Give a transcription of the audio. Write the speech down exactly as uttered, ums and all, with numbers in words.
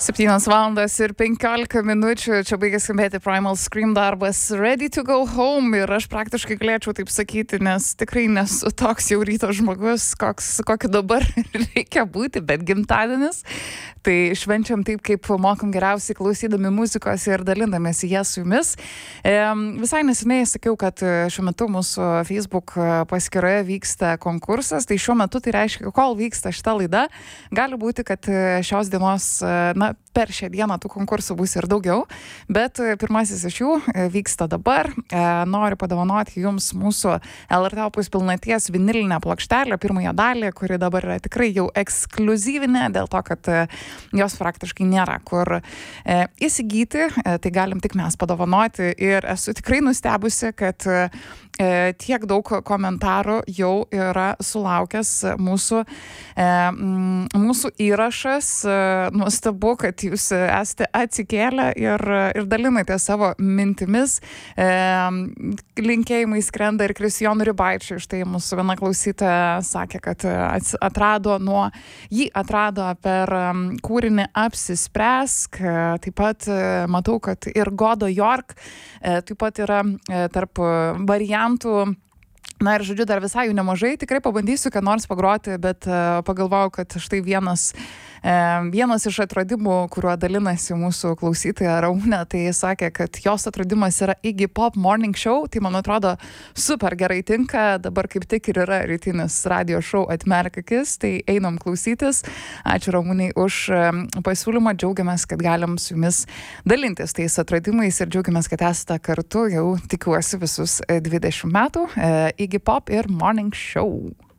septynios valandos ir penkiolika minučių, čia baigė skambėti Primal Scream darbas Ready to go home ir aš praktiškai galėčiau taip sakyti, nes tikrai nesu toks jau ryto žmogus, koks, kokį dabar reikia būti, bet gimtadienis. Tai švenčiam taip, kaip mokam geriausiai klausydami muzikos ir dalindamėsi ją su jumis. E, visai neseniai sakiau, kad šiuo metu mūsų Facebook paskyroje vyksta konkursas, tai šiuo metu tai reiškia, kol vyksta šita laida, gali būti, kad šios dienos, na, per šią dieną tų konkursų bus ir daugiau, bet pirmasis iš jų vyksta dabar. Noriu padovanoti jums mūsų L R T Opus pilnaties vinilinę plokštelę, pirmąją dalį, kuri dabar yra tikrai jau ekskliuzyvinė, dėl to, kad jos praktiškai nėra kur įsigyti, tai galim tik mes padovanoti ir esu tikrai nustebusi, kad tiek daug komentarų jau yra sulaukęs mūsų, mūsų įrašas. Nuostabu, kad jūs esate atsikėlę ir, ir dalinate savo mintimis. Linkėjimai skrenda ir Kristijonui Ribaičiui. Štai mūsų viena klausytoja sakė, kad atrado nuo, jį atrado per kūrinį Apsispręsk. Taip pat matau, kad ir Godo York taip pat yra tarp variantų. Na ir žodžiu, dar visai jų nemažai, tikrai pabandysiu, ką nors pagroti, bet uh, pagalvojau, kad štai vienas, uh, vienas iš atradimų, kuriuo dalinasi mūsų klausytoja Raunė, tai sakė, kad jos atradimas yra Iggy Pop Morning Show, tai man atrodo super gerai tinka, dabar kaip tik ir yra rytinis radio show Atmerk akis, tai einam klausytis. Ačiū Rauniai už um, pasiūlymą, džiaugiamės, kad galim su jumis dalintis tais atradimais ir džiaugiamės, kad esate kartu jau tikiuosi visus dvidešimt metų. Uh, Iggy Pop ir Morning Show.